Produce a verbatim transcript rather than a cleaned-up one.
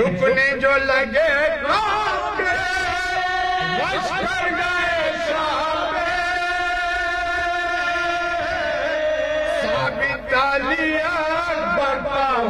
रुकने जो लगे कांपे, लश्कर गए साहबे, साबित लिया बर्पा